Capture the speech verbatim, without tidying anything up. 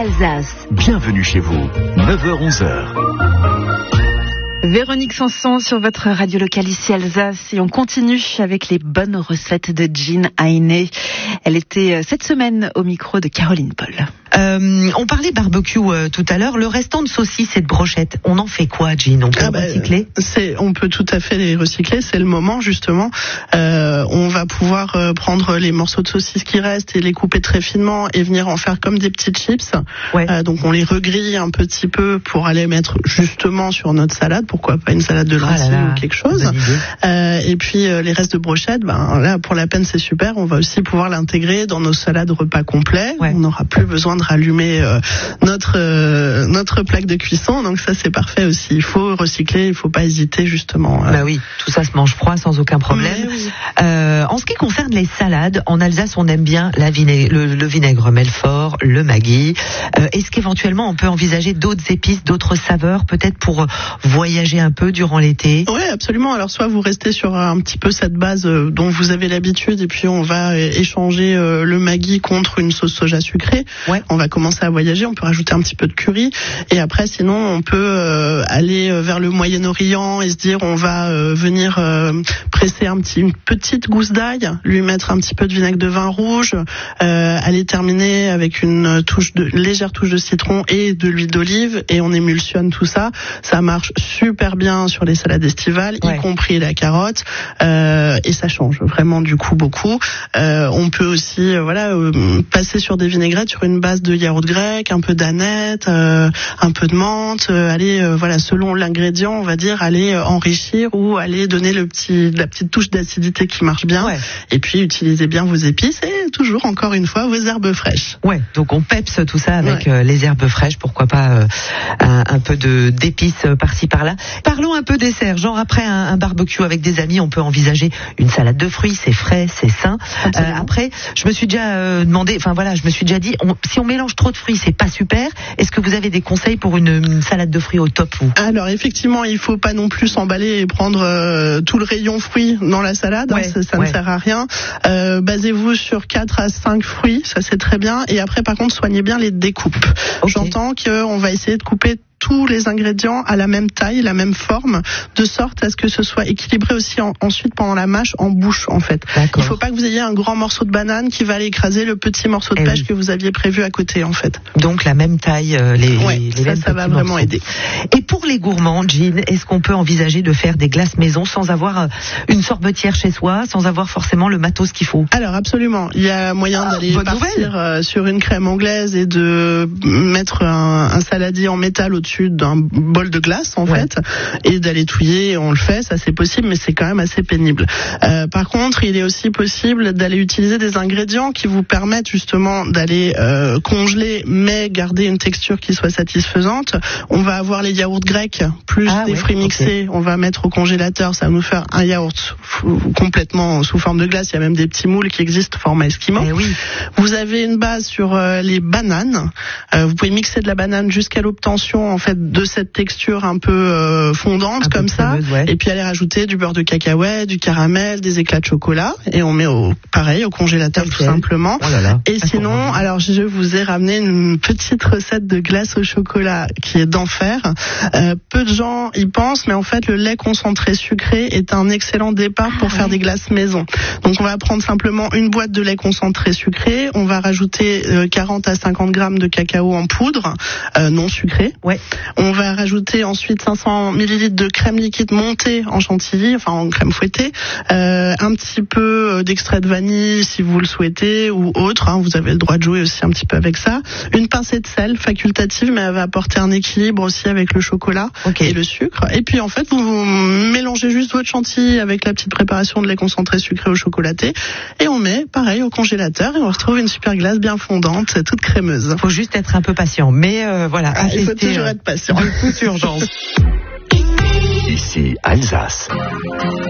Alsace. Bienvenue chez vous, neuf heures onze heures. Véronique Sanson sur votre radio locale ici Alsace et on continue avec les bonnes recettes de Jean Heine. Elle était cette semaine au micro de Caroline Paul. Euh, on parlait barbecue euh, tout à l'heure. Le restant de saucisses et de brochettes, on en fait quoi, Jean? On peut ah les bah, recycler c'est, On peut tout à fait les recycler. C'est le moment justement. Euh, on va pouvoir euh, prendre les morceaux de saucisses qui restent et les couper très finement et venir en faire comme des petites chips. Ouais. Euh, donc on les regrille un petit peu pour aller mettre justement sur notre salade. Pourquoi pas une salade de lentilles ah là là, ou quelque chose. Euh, et puis euh, les restes de brochettes, ben là pour la peine c'est super. On va aussi pouvoir l'intégrer dans nos salades repas complets. Ouais. On n'aura plus besoin de rallumer euh, notre euh, notre plaque de cuisson. Donc ça c'est parfait aussi. Il faut recycler, il faut pas hésiter justement. Euh. Bah oui, tout ça se mange froid sans aucun problème. Oui. Euh, en ce qui concerne les salades, en Alsace on aime bien la vinaigre, le, le vinaigre Melfort, le Maggi. Euh, est-ce qu'éventuellement on peut envisager d'autres épices, d'autres saveurs, peut-être pour voyager un peu durant l'été? Oui, absolument. Alors soit vous restez sur un petit peu cette base euh, dont vous avez l'habitude et puis on va euh, échanger euh, le Maggi contre une sauce soja sucrée. Ouais. On va commencer à voyager, on peut rajouter un petit peu de curry et après sinon on peut euh, aller vers le Moyen-Orient et se dire on va euh, venir euh, presser un petit, une petite gousse d'ail, lui mettre un petit peu de vinaigre de vin rouge, euh, aller terminer avec une touche de légère touche de citron et de l'huile d'olive et on émulsionne tout ça. Ça marche super bien sur les salades estivales, ouais. y compris la carotte, euh, et ça change vraiment du coup beaucoup. Euh, on peut aussi, euh, voilà, euh, passer sur des vinaigrettes sur une base de yaourt grec, un peu d'aneth, euh, un peu de menthe, euh, aller, euh, voilà, selon l'ingrédient, on va dire, aller euh, enrichir ou aller donner le petit, la petite touche d'acidité qui marche bien. Ouais. Et puis utiliser bien vos épices et toujours, encore une fois, vos herbes fraîches. Ouais. Donc on peps tout ça avec ouais. euh, les herbes fraîches, pourquoi pas euh, un, un peu de d'épices par-ci par-là. Parlons un peu dessert. Genre après un, un barbecue avec des amis, on peut envisager une salade de fruits, c'est frais, c'est sain. Euh, après, je me suis déjà euh, demandé, enfin voilà, je me suis déjà dit, on, si on mélange trop de fruits, c'est pas super. Est-ce que vous avez des conseils pour une, une salade de fruits au top ou? Alors effectivement, il faut pas non plus s'emballer et prendre euh, tout le rayon fruits dans la salade. Ouais, hein, ça ça ouais. ne sert à rien. Euh, basez-vous sur quatre à cinq fruits, ça c'est très bien. Et après, par contre, soignez bien les découpes. Okay. J'entends qu'on va essayer de couper tous les ingrédients à la même taille, la même forme, de sorte à ce que ce soit équilibré aussi en, ensuite pendant la mâche en bouche en fait. D'accord. Il ne faut pas que vous ayez un grand morceau de banane qui va aller écraser le petit morceau de eh pêche oui. que vous aviez prévu à côté en fait. Donc la même taille, euh, les, ouais, les, ça, les ça va vraiment morceaux. aider. Et pour les gourmands, Jean, est-ce qu'on peut envisager de faire des glaces maison sans avoir une sorbetière chez soi, sans avoir forcément le matos qu'il faut? Alors absolument, il y a moyen ah, d'aller partir euh, sur une crème anglaise et de mettre un, un saladier en métal au-dessus d'un bol de glace en ouais. fait et d'aller touiller, on le fait, ça c'est possible mais c'est quand même assez pénible. Euh, par contre il est aussi possible d'aller utiliser des ingrédients qui vous permettent justement d'aller euh, congeler mais garder une texture qui soit satisfaisante. On va avoir les yaourts grecs plus ah, des ouais, fruits mixés, okay. on va mettre au congélateur, ça va nous faire un yaourt complètement sous forme de glace. Il y a même des petits moules qui existent format esquimau. Eh oui. Vous avez une base sur euh, les bananes, euh, vous pouvez mixer de la banane jusqu'à l'obtention en fait de cette texture un peu euh, fondante un comme ça crémeuse, ouais. et puis aller rajouter du beurre de cacahuète, du caramel, des éclats de chocolat et on met au pareil au congélateur okay. tout simplement. Oh là là. Et ah, sinon, alors je vous ai ramené une petite recette de glace au chocolat qui est d'enfer. Euh, peu de gens y pensent mais en fait le lait concentré sucré est un excellent départ pour ah, faire ouais. des glaces maison. Donc on va prendre simplement une boîte de lait concentré sucré, on va rajouter euh, quarante à cinquante grammes de cacao en poudre euh, non sucré. Ouais. On va rajouter ensuite cinq cents millilitres de crème liquide montée en chantilly, enfin en crème fouettée, euh, un petit peu d'extrait de vanille si vous le souhaitez ou autre, hein, vous avez le droit de jouer aussi un petit peu avec ça. Une pincée de sel facultative mais elle va apporter un équilibre aussi avec le chocolat okay. et le sucre. Et puis en fait vous, vous mélangez juste votre chantilly avec la petite préparation de lait concentré sucré au chocolaté et on met pareil au congélateur et on retrouve une super glace bien fondante, toute crémeuse. Faut juste être un peu patient mais euh, voilà. Ah, il faut toujours être patient. De toute urgence. Ici Alsace.